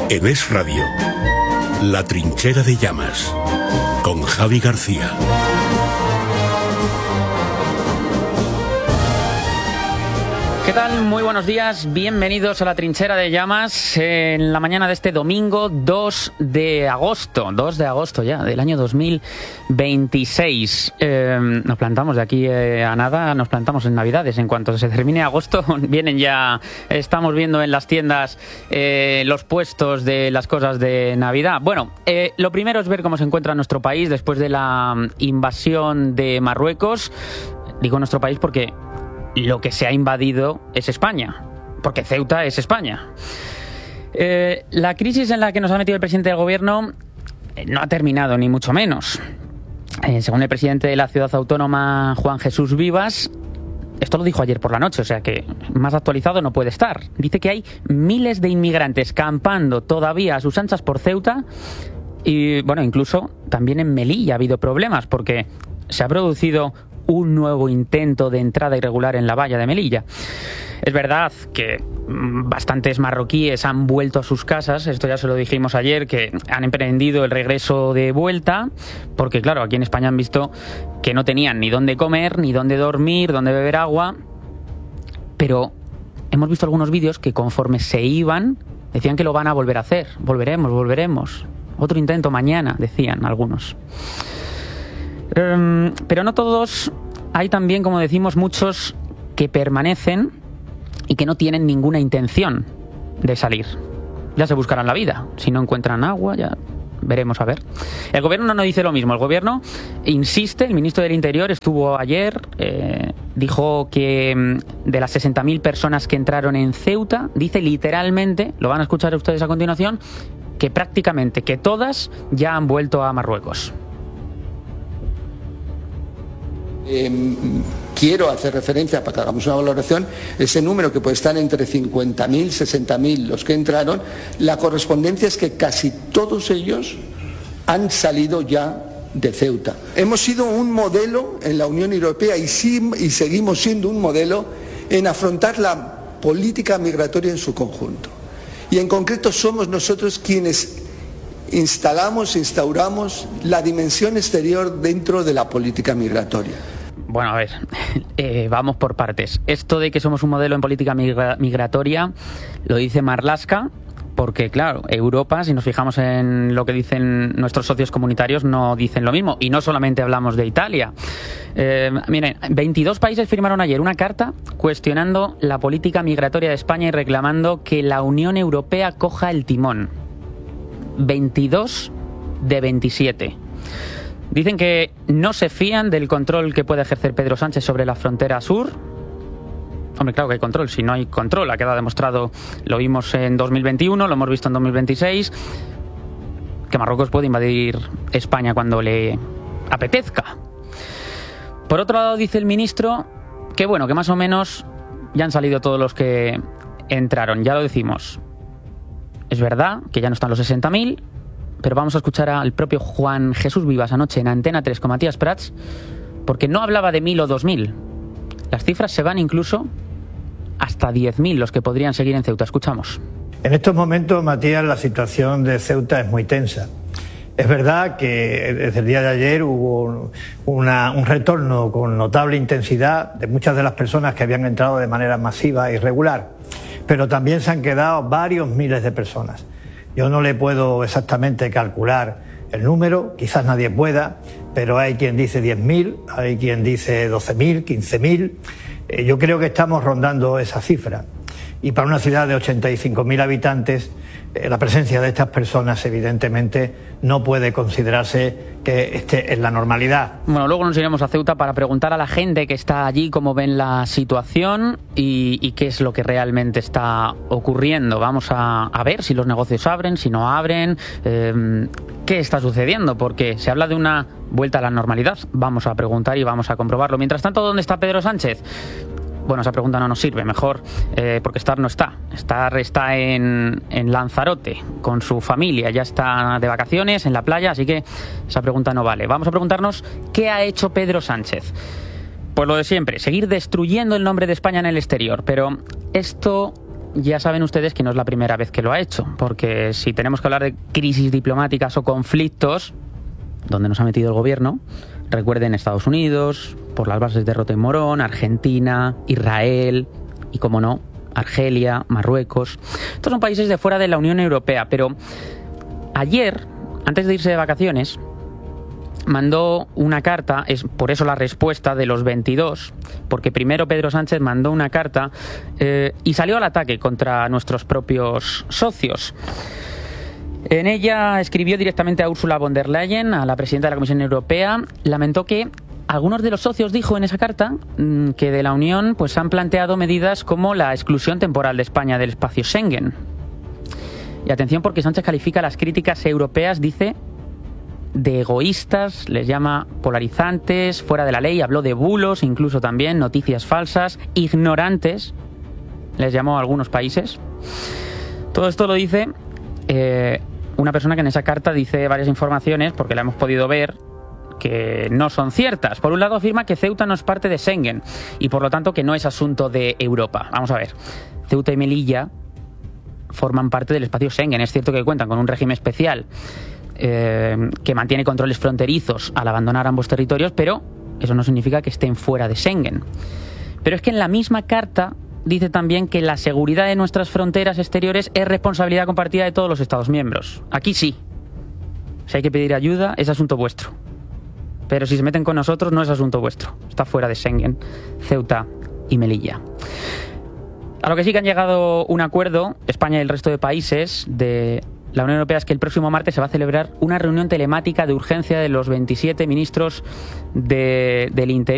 En Es Radio, La Trinchera de Llamas, con Javi García. ¿Qué tal? Muy buenos días, bienvenidos a La Trinchera de Llamas en la mañana de este domingo 2 de agosto ya, del año 2026. Nos plantamos de aquí a nada, nos plantamos en Navidades. En cuanto se termine agosto, vienen ya, estamos viendo en las tiendas los puestos de las cosas de Navidad. Bueno, lo primero es ver cómo se encuentra nuestro país después de la invasión de Marruecos. Digo nuestro país porque lo que se ha invadido es España, porque Ceuta es España. La crisis en la que nos ha metido el presidente del gobierno no ha terminado, ni mucho menos. Según el presidente de la ciudad autónoma, Juan Jesús Vivas, esto lo dijo ayer por la noche, o sea que más actualizado no puede estar. Dice que hay miles de inmigrantes campando todavía a sus anchas por Ceuta y, bueno, incluso también en Melilla ha habido problemas porque se ha producido un nuevo intento de entrada irregular en la valla de Melilla. Es verdad que bastantes marroquíes han vuelto a sus casas, esto ya se lo dijimos ayer, que han emprendido el regreso de vuelta, porque claro, aquí en España han visto que no tenían ni dónde comer, ni dónde dormir, dónde beber agua, pero hemos visto algunos vídeos que conforme se iban, decían que lo van a volver a hacer, volveremos, otro intento mañana, decían algunos. Pero no todos, hay también, como decimos, muchos que permanecen y que no tienen ninguna intención de salir. Ya se buscarán la vida, si no encuentran agua, ya veremos a ver. El gobierno no dice lo mismo, el gobierno insiste, el ministro del Interior estuvo ayer, dijo que de las 60.000 personas que entraron en Ceuta, dice literalmente, lo van a escuchar ustedes a continuación, que prácticamente, que todas ya han vuelto a Marruecos. Quiero hacer referencia, para que hagamos una valoración, ese número que puede estar entre 50.000, 60.000 los que entraron, la correspondencia es que casi todos ellos han salido ya de Ceuta. Hemos sido un modelo en la Unión Europea y seguimos siendo un modelo en afrontar la política migratoria en su conjunto. Y en concreto somos nosotros quienes instauramos la dimensión exterior dentro de la política migratoria. Bueno, a ver, vamos por partes. Esto de que somos un modelo en política migratoria lo dice Marlaska, porque claro, Europa, si nos fijamos en lo que dicen nuestros socios comunitarios, no dicen lo mismo. Y no solamente hablamos de Italia. Miren, 22 países firmaron ayer una carta cuestionando la política migratoria de España y reclamando que la Unión Europea coja el timón. 22 de 27. Dicen que no se fían del control que puede ejercer Pedro Sánchez sobre la frontera sur. Hombre, claro que hay control. Si no hay control, ha quedado demostrado, lo vimos en 2021, lo hemos visto en 2026, que Marruecos puede invadir España cuando le apetezca. Por otro lado, dice el ministro que bueno, que más o menos ya han salido todos los que entraron, ya lo decimos. Es verdad que ya no están los 60.000, pero vamos a escuchar al propio Juan Jesús Vivas anoche en Antena 3 con Matías Prats, porque no hablaba de 1.000 o 2.000. Las cifras se van incluso hasta 10.000 los que podrían seguir en Ceuta. Escuchamos. En estos momentos, Matías, la situación de Ceuta es muy tensa. Es verdad que desde el día de ayer hubo un retorno con notable intensidad de muchas de las personas que habían entrado de manera masiva e irregular, pero también se han quedado varios miles de personas. Yo no le puedo exactamente calcular el número, quizás nadie pueda, pero hay quien dice 10.000, hay quien dice 12.000, 15.000. Yo creo que estamos rondando esa cifra. Y para una ciudad de 85.000 habitantes, la presencia de estas personas evidentemente no puede considerarse que esté en la normalidad. Bueno, luego nos iremos a Ceuta para preguntar a la gente que está allí cómo ven la situación y qué es lo que realmente está ocurriendo. Vamos a ver si los negocios abren, si no abren, qué está sucediendo, porque se habla de una vuelta a la normalidad. Vamos a preguntar y vamos a comprobarlo. Mientras tanto, ¿dónde está Pedro Sánchez? Bueno, esa pregunta no nos sirve, mejor, porque Estar no está. Está en Lanzarote con su familia, ya está de vacaciones en la playa, así que esa pregunta no vale. Vamos a preguntarnos qué ha hecho Pedro Sánchez. Pues lo de siempre, seguir destruyendo el nombre de España en el exterior, pero esto ya saben ustedes que no es la primera vez que lo ha hecho, porque si tenemos que hablar de crisis diplomáticas o conflictos, donde nos ha metido el gobierno, recuerden Estados Unidos, por las bases de Rota y Morón, Argentina, Israel y, como no, Argelia, Marruecos. Estos son países de fuera de la Unión Europea, pero ayer, antes de irse de vacaciones, mandó una carta, es por eso la respuesta de los 22, porque primero Pedro Sánchez mandó una carta y salió al ataque contra nuestros propios socios. En ella escribió directamente a Ursula von der Leyen, a la presidenta de la Comisión Europea, lamentó que algunos de los socios, dijo en esa carta, que de la Unión pues han planteado medidas como la exclusión temporal de España del espacio Schengen. Y atención, porque Sánchez califica las críticas europeas, dice, de egoístas, les llama polarizantes, fuera de la ley, habló de bulos, incluso también noticias falsas, ignorantes, les llamó a algunos países. Todo esto lo dice una persona que en esa carta dice varias informaciones, porque la hemos podido ver, que no son ciertas. Por un lado afirma que Ceuta no es parte de Schengen y por lo tanto que no es asunto de Europa. Vamos a ver, Ceuta y Melilla forman parte del espacio Schengen. Es cierto que cuentan con un régimen especial que mantiene controles fronterizos al abandonar ambos territorios, pero eso no significa que estén fuera de Schengen. Pero es que en la misma carta dice también que la seguridad de nuestras fronteras exteriores es responsabilidad compartida de todos los Estados miembros. Aquí sí. Si hay que pedir ayuda, es asunto vuestro. Pero si se meten con nosotros, no es asunto vuestro. Está fuera de Schengen, Ceuta y Melilla. A lo que sí que han llegado un acuerdo, España y el resto de países de la Unión Europea, es que el próximo martes se va a celebrar una reunión telemática de urgencia de los 27 ministros del Interior.